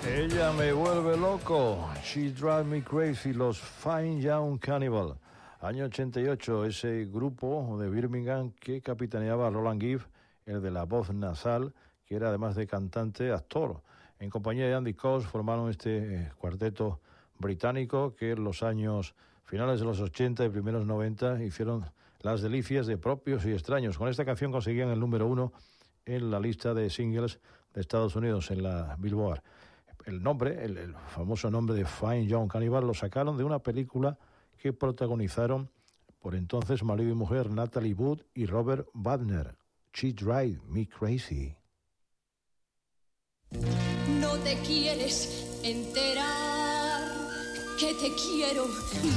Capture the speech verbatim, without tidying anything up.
Ella me vuelve loco. She Drives Me Crazy, los Fine Young Cannibal. Año ochenta y ocho, ese grupo de Birmingham que capitaneaba Roland Gibb, el de la voz nasal, que era además de cantante, actor. En compañía de Andy Cox formaron este cuarteto británico que en los años finales de los ochenta y primeros noventa hicieron las delicias de propios y extraños. Con esta canción conseguían el número uno en la lista de singles de Estados Unidos, en la Billboard. El nombre, el, el famoso nombre de Fine Young Cannibal, lo sacaron de una película que protagonizaron por entonces marido y mujer Natalie Wood y Robert Wagner. She Drives Me Crazy. No te quieres enterar que te quiero.